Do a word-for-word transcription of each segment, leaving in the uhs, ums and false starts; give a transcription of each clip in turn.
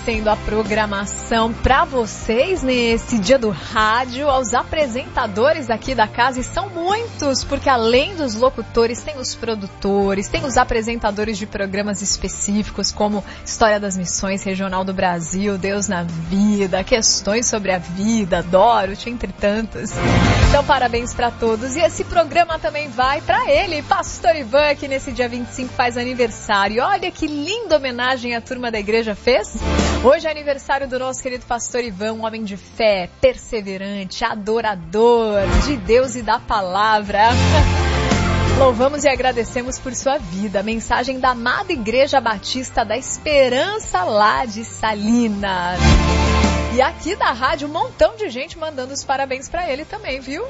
agradecendo a programação para vocês nesse dia do rádio, aos apresentadores aqui da casa, e são muitos, porque além dos locutores, tem os produtores, tem os apresentadores de programas específicos, como História das Missões, Regional do Brasil, Deus na Vida, Questões sobre a Vida, Dorothy, entre tantos. Então, parabéns para todos. E esse programa também vai para ele, Pastor Ivan, que nesse dia vinte e cinco faz aniversário. E olha que linda homenagem a turma da igreja fez. Hoje é aniversário do nosso querido Pastor Ivan, um homem de fé, perseverante, adorador de Deus e da palavra. Louvamos e agradecemos por sua vida. Mensagem da amada Igreja Batista da Esperança, lá de Salinas. E aqui da rádio, um montão de gente mandando os parabéns para ele também, viu?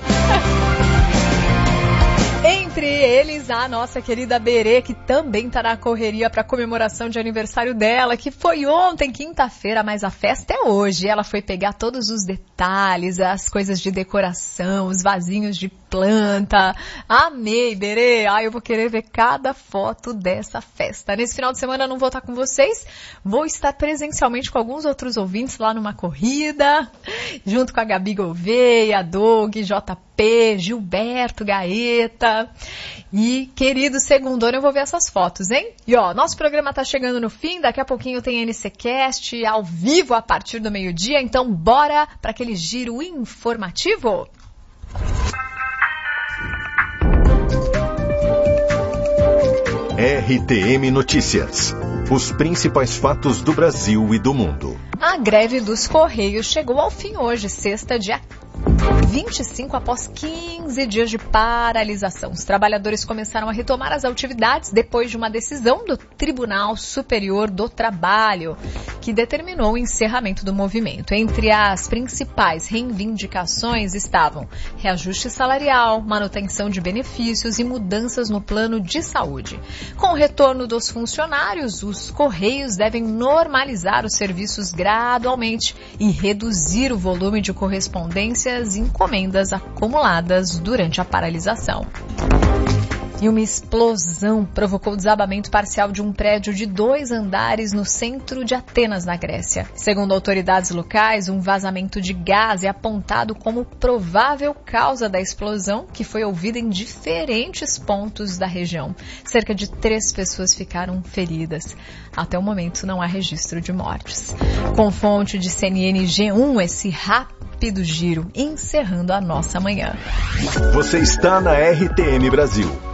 Entre eles, a nossa querida Berê, que também está na correria para a comemoração de aniversário dela, que foi ontem, quinta-feira, mas a festa é hoje. Ela foi pegar todos os detalhes, as coisas de decoração, os vasinhos de planta. Amei, Berê! Ai, eu vou querer ver cada foto dessa festa. Nesse final de semana eu não vou estar com vocês, vou estar presencialmente com alguns outros ouvintes lá numa corrida, junto com a Gabi Gouveia, Doug, J P, Gilberto, Gaeta. E, querido segundona, eu vou ver essas fotos, hein? E ó, nosso programa tá chegando no fim, daqui a pouquinho tem N C Cast ao vivo a partir do meio-dia, então bora para aquele giro informativo? R T M Notícias. Os principais fatos do Brasil e do mundo. A greve dos Correios chegou ao fim hoje, sexta, dia vinte e cinco, após quinze dias de paralisação. Os trabalhadores começaram a retomar as atividades depois de uma decisão do Tribunal Superior do Trabalho, que determinou o encerramento do movimento. Entre as principais reivindicações estavam reajuste salarial, manutenção de benefícios e mudanças no plano de saúde. Com o retorno dos funcionários, os Correios devem normalizar os serviços gradualmente e reduzir o volume de correspondências e encomendas acumuladas durante a paralisação. E uma explosão provocou o desabamento parcial de um prédio de dois andares no centro de Atenas, na Grécia. Segundo autoridades locais, um vazamento de gás é apontado como provável causa da explosão, que foi ouvida em diferentes pontos da região. Cerca de três pessoas ficaram feridas. Até o momento não há registro de mortes. Com fonte de C N N G um, esse rápido giro, encerrando a nossa manhã. Você está na R T M Brasil.